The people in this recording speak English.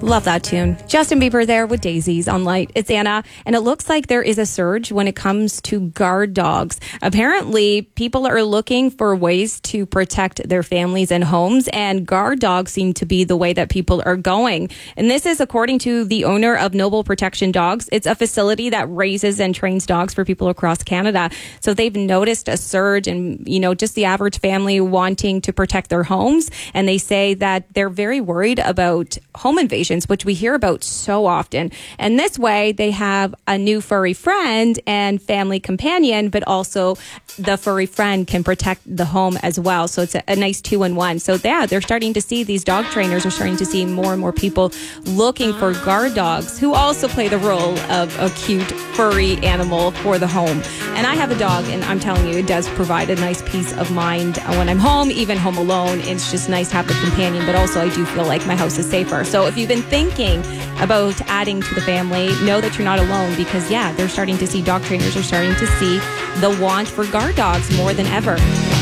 Love that tune. Justin Bieber there with Daisies on Light. It's Anna, and it looks like there is a surge when it comes to guard dogs. Apparently, people are looking for ways to protect their families and homes, and guard dogs seem to be the way that people are going. And this is according to the owner of Noble Protection Dogs. It's a facility that raises and trains dogs for people across Canada. So they've noticed a surge in, just the average family wanting to protect their homes. And they say that they're very worried about home invasions, which we hear about so often. And this way, they have a new furry friend and family companion, but also the furry friend can protect the home as well. So it's a nice 2-in-1. So yeah, they're starting to see, these dog trainers are starting to see more and more people looking for guard dogs who also play the role of a cute furry animal for the home. And I have a dog, and I'm telling you, it does provide a nice peace of mind when I'm home, even home alone. It's just nice to have a companion, but also I do feel like my house is safer. So if you've been thinking about adding to the family, know that you're not alone, because they're starting to see, dog trainers are starting to see the want for guard dogs more than ever.